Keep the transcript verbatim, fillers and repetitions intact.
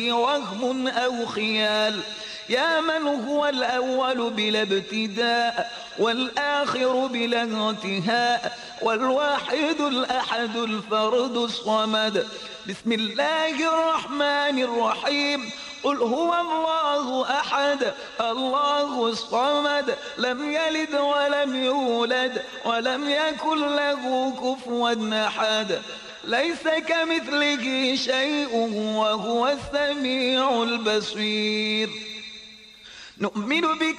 وهم أو خيال، يا من هو الأول بلا ابتداء والآخر بلا انتهاء والواحد الأحد الفرد الصمد. بسم الله الرحمن الرحيم. قل هو الله أحد الله الصمد لم يلد ولم يولد ولم يكن له كفوا أحد. ليس كمثله شيء وهو السميع البصير. نؤمن بك